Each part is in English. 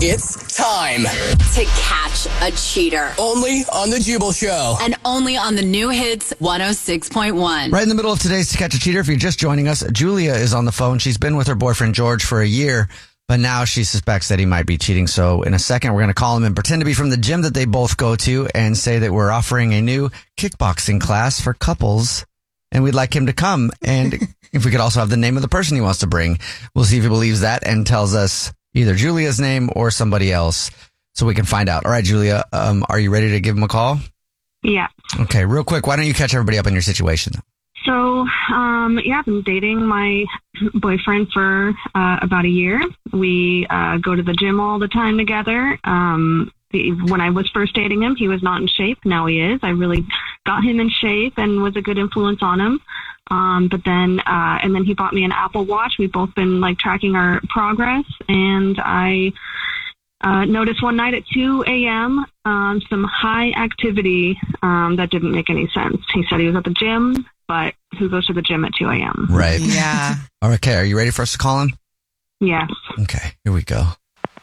It's time to catch a cheater. only on The Jubal Show. And only on the new hits 106.1. Right in the middle of today's To Catch a Cheater, if you're just joining us, Julia is on the phone. She's been with her boyfriend George for a year, but now she suspects that he might be cheating. So in a second, we're going to call him and pretend to be from the gym that they both go to and say that we're offering a new kickboxing class for couples. And we'd like him to come. And if we could also have the name of the person he wants to bring, we'll see if he believes that and tells us either Julia's name or somebody else so we can find out. All right, Julia, are you ready to give him a call? Yeah. Okay, real quick, why don't you catch everybody up on your situation? So, I've been dating my boyfriend for about a year. We go to the gym all the time together. When I was first dating him, he was not in shape. Now he is. I really got him in shape and was a good influence on him. But then he bought me an Apple Watch. We've both been tracking our progress, and I noticed one night at 2 a.m. Some high activity that didn't make any sense. He said he was at the gym, but who goes to the gym at 2 a.m.? Right. Yeah. Okay, are you ready for us to call him? Yes. Okay, here we go.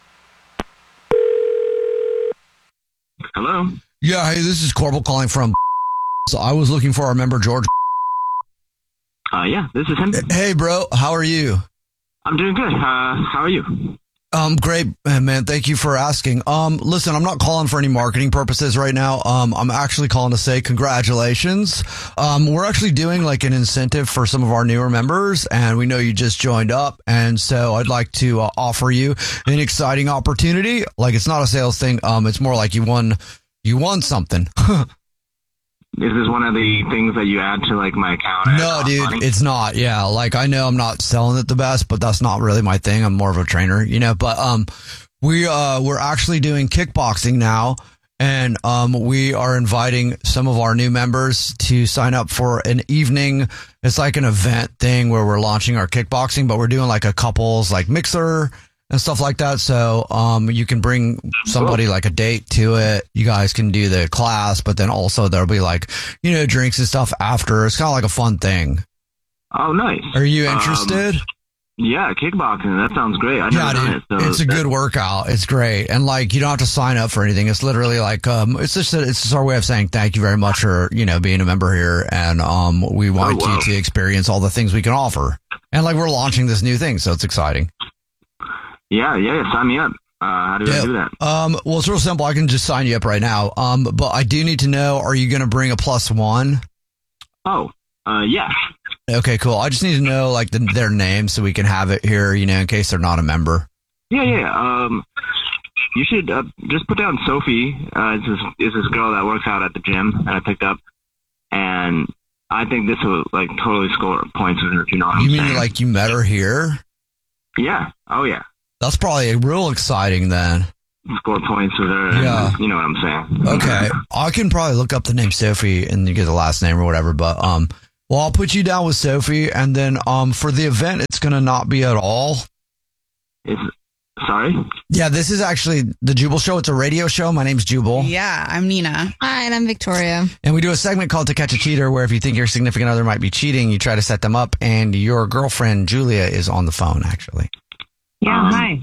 Hello? Yeah, hey, this is Corbel calling from. So I was looking for our member George. Yeah, this is him. Hey, bro, how are you? I'm doing good. How are you? Great, man. Thank you for asking. Listen, I'm not calling for any marketing purposes right now. I'm actually calling to say congratulations. We're actually doing an incentive for some of our newer members, and we know you just joined up, and so I'd like to offer you an exciting opportunity. It's not a sales thing. It's more like you won something. Is this one of the things that you add to my account? No, dude, money? it's not. Yeah, I know I'm not selling it the best, but that's not really my thing. I'm more of a trainer, But we're actually doing kickboxing now, and we are inviting some of our new members to sign up for an evening. It's like an event thing where we're launching our kickboxing, but we're doing a couples mixer and stuff like that. So you can bring somebody a date to it. You guys can do the class, but then also there'll be drinks and stuff after. It's kind of like a fun thing. Oh, nice. Are you interested? Yeah, kickboxing. That sounds great. I've never done it. So it's a good workout. It's great. And you don't have to sign up for anything. It's literally it's just our way of saying thank you very much for, being a member here. And we want you to experience all the things we can offer. And we're launching this new thing. So it's exciting. Yeah. Sign me up. How do I do that? Well, it's real simple. I can just sign you up right now. But I do need to know, are you going to bring a +1? Oh, yeah. Okay, cool. I just need to know their name so we can have it here, in case they're not a member. Yeah. You should just put down Sophie. Is this girl that works out at the gym that I picked up, and I think this will totally score points with her. If you know what I'm saying? You mean you met her here? Yeah. Oh yeah. That's probably real exciting then. Score points with her. Yeah. You know what I'm saying. Okay. I can probably look up the name Sophie and you get the last name or whatever, but well, I'll put you down with Sophie, and then for the event it's gonna not be at all. Sorry? Yeah, this is actually the Jubal Show. It's a radio show. My name's Jubal. Yeah, I'm Nina. Hi, and I'm Victoria. And we do a segment called To Catch a Cheater, where if you think your significant other might be cheating, you try to set them up, and your girlfriend Julia is on the phone actually. Yeah, hi.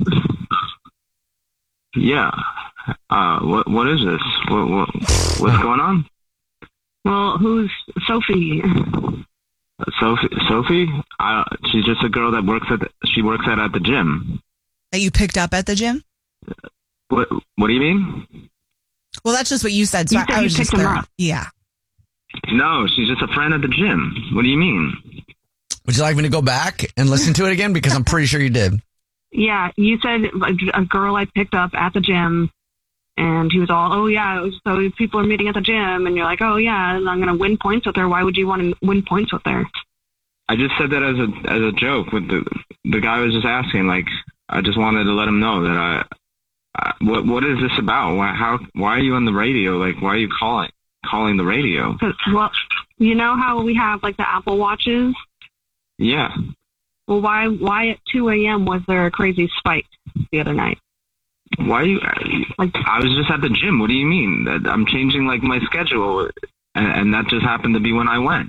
Yeah. What is this? What's going on? Well, who's Sophie? Sophie? She's just a girl that works at the gym. That you picked up at the gym? What do you mean? Well, that's just what you said. So You said I you was just picked him there. up. Yeah. No, she's just a friend at the gym. What do you mean? Would you like me to go back and listen to it again? Because I'm pretty sure you did. Yeah, you said a girl I picked up at the gym, and he was all, oh yeah, so people are meeting at the gym, and you're like, oh yeah, and I'm going to win points with her. Why would you want to win points with her? I just said that as a joke. With the guy was just asking, I just wanted to let him know that what is this about? Why are you on the radio? Why are you calling the radio? Well, you know how we have the Apple Watches? Yeah. Well, why at 2 a.m. was there a crazy spike the other night? Why are you? I was just at the gym. What do you mean? I'm changing my schedule, and that just happened to be when I went.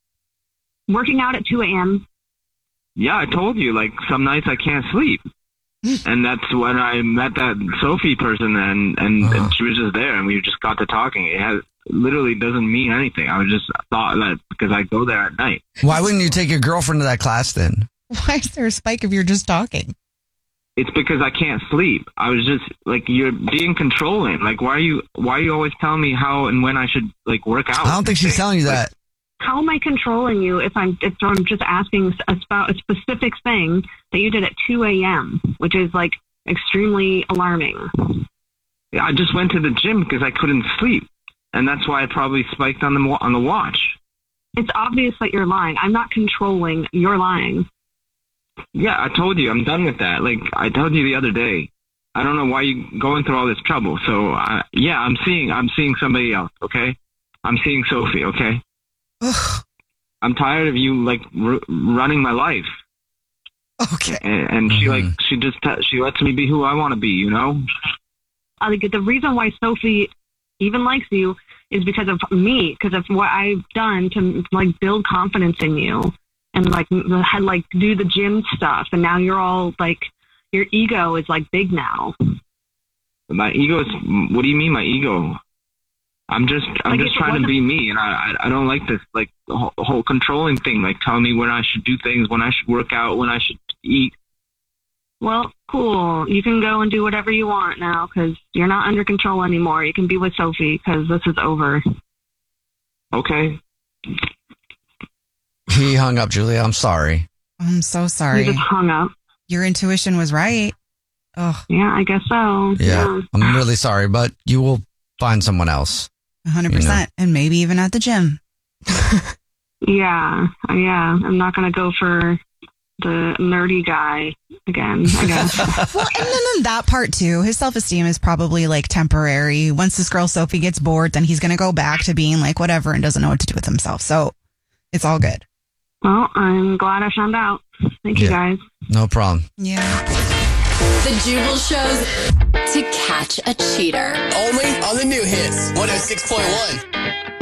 Working out at 2 a.m. Yeah, I told you. Some nights I can't sleep. And that's when I met that Sophie person, and she was just there, and we just got to talking. It literally doesn't mean anything. I just thought that because I go there at night. Why wouldn't you take your girlfriend to that class then? Why is there a spike if you're just talking? It's because I can't sleep. I was just like, you're being controlling. Like, why are you always telling me how and when I should like work out? I don't think she's telling you that. How am I controlling you if I'm just asking about a specific thing that you did at 2 a.m., which is like extremely alarming? I just went to the gym because I couldn't sleep, and that's why I probably spiked on the watch. It's obvious that you're lying. I'm not controlling. You're lying. Yeah, I told you I'm done with that. Like I told you the other day, I don't know why you going through all this trouble. So yeah, I'm seeing somebody else. Okay, I'm seeing Sophie. Okay. Ugh. I'm tired of you like running my life. Okay. And she she lets me be who I want to be. You know. The reason why Sophie even likes you is because of me, because of what I've done to like build confidence in you. And had do the gym stuff, and now you're all like, your ego is like big now. My ego is. What do you mean, my ego? I'm just trying to be me, and I don't like this like whole controlling thing, like telling me when I should do things, when I should work out, when I should eat. Well, cool. You can go and do whatever you want now because you're not under control anymore. You can be with Sophie because this is over. Okay. He hung up, Julia. I'm sorry. I'm so sorry. You just hung up. Your intuition was right. Oh, yeah, I guess so. Yeah, I'm really sorry, but you will find someone else. 100%. And maybe even at the gym. Yeah. I'm not going to go for the nerdy guy again, I guess. Well, and then that part too, his self-esteem is probably like temporary. Once this girl Sophie gets bored, then he's going to go back to being like whatever and doesn't know what to do with himself. So it's all good. Well, I'm glad I found out. Thank you, guys. No problem. Yeah. The Jubal Show's To Catch a Cheater. Only on the new hits. 106.1.